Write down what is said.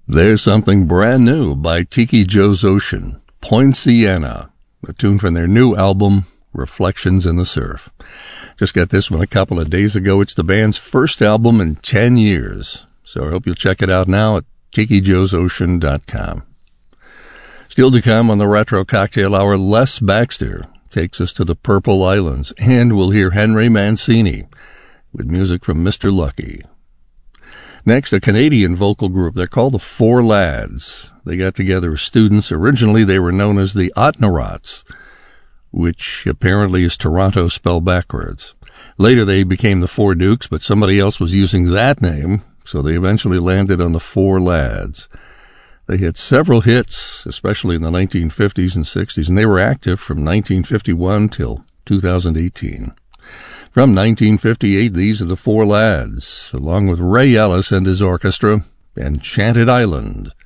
There's something brand new by Tiki Joe's Ocean, Poinciana, a tune from their new album, Reflections in the Surf. Just got this one a couple of days ago. It's the band's first album in 10 years. So I hope you'll check it out now at tikijoesocean.com. Still to come on the Retro Cocktail Hour, Les Baxter takes us to the Purple Islands, and we'll hear Henry Mancini with music from Mr. Lucky. Next, a Canadian vocal group. They're called the Four Lads. They got together as students. Originally, they were known as the Otnerots, which apparently is Toronto spelled backwards. Later, they became the Four Dukes, but somebody else was using that name, so they eventually landed on the Four Lads. They had several hits, especially in the 1950s and 60s, and they were active from 1951 till 2018. From 1958, these are the Four Lads, along with Ray Ellis and his orchestra, Enchanted Island.